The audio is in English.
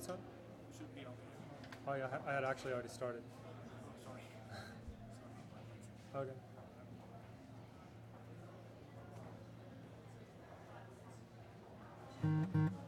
What's up? Should be on there. Oh yeah, I had actually already started. Sorry. Okay. Sorry.